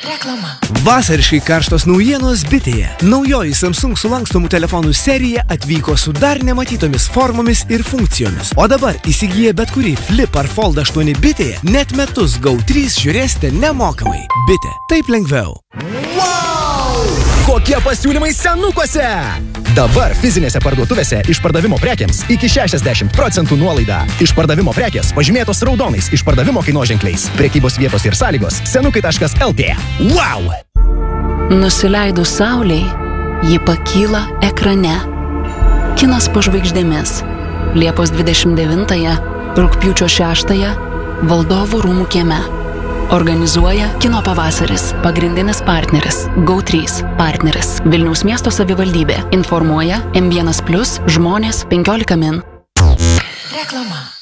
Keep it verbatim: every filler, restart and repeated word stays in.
Reklama. Vasariškai karštos naujienos Bitėje. Naujoji Samsung sulankstomų telefonų serija atvyko su dar nematytomis formomis ir funkcijomis. O dabar įsigiję bet kurį Flip ar Fold aštuoni Bitėje, net metus Go trys žiūrėsite nemokamai. Bitė. Taip lengviau. Wow! Kokie pasiūlymai senukose! Dabar fizinėse parduotuvėse išpardavimo prekiams iki šešiasdešimt procentų nuolaida. Išpardavimo prekės pažymėtos raudonais išpardavimo kainoženkliais. Prekybos vietos ir sąlygos senukai taškas el tė. Wow! Nusileidus saulei, ji pakyla ekrane. Kinas po žvaigždėmis. Liepos dvidešimt devintąją, rugpjūčio šeštąją, Valdovų rūmų kieme. Organizuoja Kino pavasaris. Pagrindinis partneris Go trys. Partneris Vilniaus miesto savivaldybė. Informuoja M vienas plus, žmonės penkiolika min. Reklama.